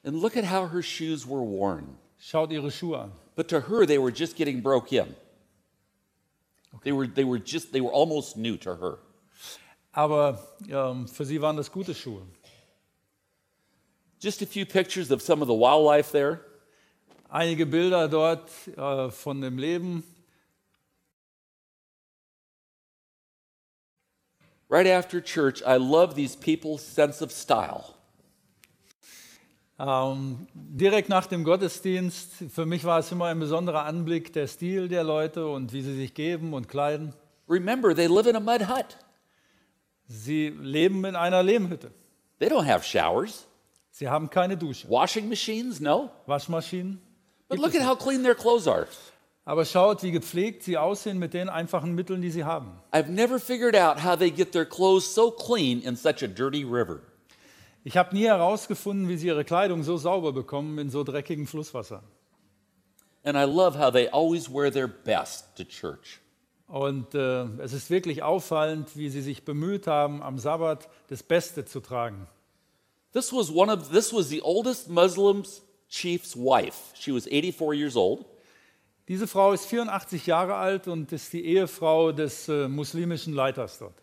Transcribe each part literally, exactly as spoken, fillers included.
And look at how her shoes were worn. Schaut ihre Schuhe an. But to her, they were just getting broke in. They were, they were just, they were almost new to her. Aber ähm, für sie waren das gute Schuhe. Just a few pictures of some of the wildlife there. Einige Bilder dort äh, von dem Leben. Right after church, I love these people's sense of style. Ähm, direkt nach dem Gottesdienst, für mich war es immer ein besonderer Anblick, der Stil der Leute und wie sie sich geben und kleiden. Remember, they live in a mud hut. Sie leben in einer Lehmhütte. They don't have showers. Sie haben keine Dusche. Washing machines, no. Waschmaschinen. But look at how clean their clothes are. Aber schaut, wie gepflegt sie aussehen mit den einfachen Mitteln, die sie haben. I've never figured out how they get their clothes so clean in such a dirty river. Ich habe nie herausgefunden, wie sie ihre Kleidung so sauber bekommen in so dreckigem Flusswasser. And I love how they always wear their best to church. Und äh, es ist wirklich auffallend, wie sie sich bemüht haben, am Sabbat das Beste zu tragen. This was one of this was the oldest Muslim chief's wife. She was eighty-four years old. Diese Frau ist vierundachtzig Jahre alt und ist die Ehefrau des äh, muslimischen Leiters dort.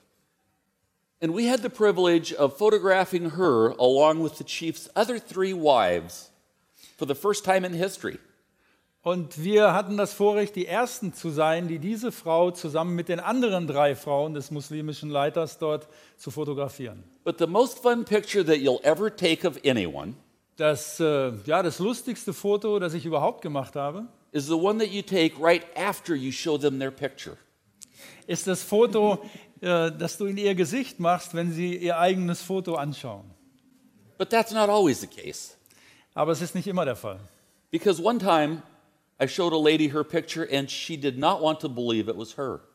And we had the privilege of photographing her along with the chief's other three wives for the first time in history. Und wir hatten das Vorrecht, die Ersten zu sein, die diese Frau zusammen mit den anderen drei Frauen des muslimischen Leiters dort zu fotografieren. But the most fun picture that you'll ever take of anyone Das, äh, ja, das lustigste Foto, das ich überhaupt gemacht habe, is the one that you take right after you show them their picture. ist das Foto, äh, das du in ihr Gesicht machst, wenn sie ihr eigenes Foto anschauen. But that's not always the case. Aber es ist nicht immer der Fall. Because one time I showed a lady her picture and she did not want to believe it was her.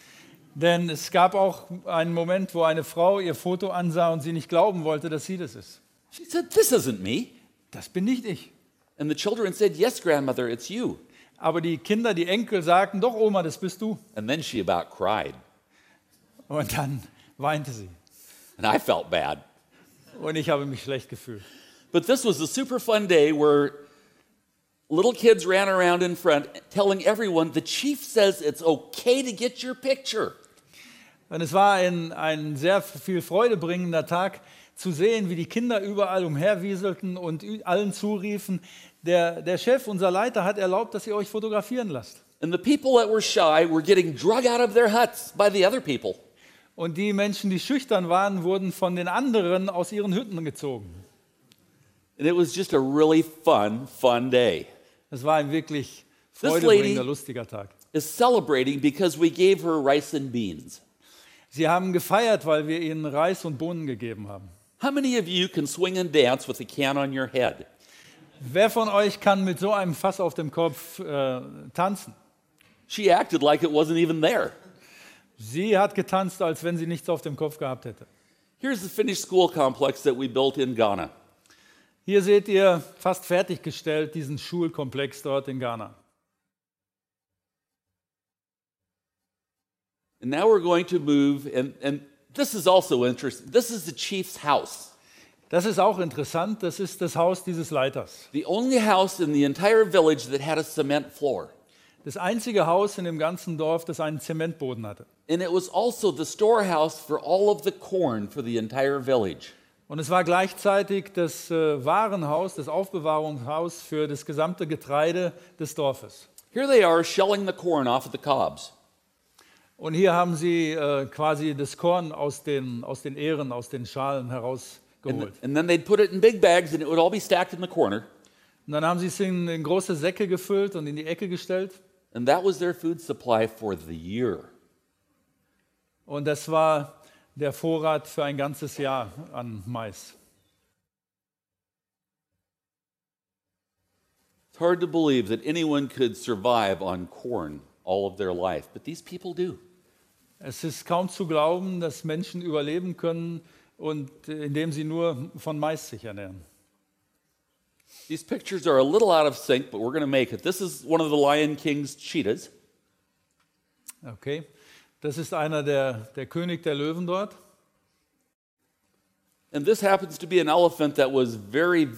Denn es gab auch einen Moment, wo eine Frau ihr Foto ansah und sie nicht glauben wollte, dass sie das ist. She said, "This isn't me." Das bin nicht ich. And the children said, "Yes, grandmother, it's you." Aber die Kinder, die Enkel sagten, doch Oma, das bist du. And then she about cried. Und dann weinte sie. And I felt bad. Und ich habe mich schlecht gefühlt. But this was a super fun day where little kids ran around in front telling everyone, the chief says it's okay to get your picture. Und es war ein, ein sehr viel Freude bringender Tag, zu sehen, wie die Kinder überall umherwieselten und allen zuriefen, der, der Chef, unser Leiter, hat erlaubt, dass ihr euch fotografieren lasst. And the people that were shy were getting drug out of their huts by the other people. Und die Menschen, die schüchtern waren, wurden von den anderen aus ihren Hütten gezogen. And it was just a really fun, fun day. Es war ein wirklich This freudebringender, lady lustiger Tag. is celebrating because we gave her rice and beans. Sie haben gefeiert, weil wir ihnen Reis und Bohnen gegeben haben. How many of you can swing and dance with a can on your head? Wer von euch kann mit so einem Fass auf dem Kopf äh, tanzen? She acted like it wasn't even there. Sie hat getanzt, als wenn sie nichts auf dem Kopf gehabt hätte. Here's the finished school complex that we built in Ghana. Hier seht ihr fast fertiggestellt diesen Schulkomplex dort in Ghana. And now we're going to move, and, and this is also interesting. This is the chief's house. Das ist auch interessant, das ist das Haus dieses Leiters. The only house in the entire village that had a cement floor. Das einzige Haus in dem ganzen Dorf, das einen Zementboden hatte. And it was also the storehouse for all of the corn for the entire village. Und es war gleichzeitig das äh, Warenhaus, das Aufbewahrungshaus für das gesamte Getreide des Dorfes. Here they are shelling the corn off of the cobs. Und hier haben sie äh, quasi das Korn aus den, aus den Ähren, aus den Schalen herausgeholt. And, and then they'd put it in big bags and it would all be stacked in the corner. Und dann haben sie es in, in große Säcke gefüllt und in die Ecke gestellt. And that was their food supply for the year. Und das war der Vorrat für ein ganzes Jahr an Mais. It's hard to believe that anyone could survive on corn all of their life, but these people do. Es ist kaum zu glauben, dass Menschen überleben können, und indem sie nur von Mais sich ernähren. These pictures are a little out of sync, but we're going to make it. This is one of the Lion King's cheetahs. Okay, das ist einer der, der König der Löwen dort. And this happens to be an elephant that was very,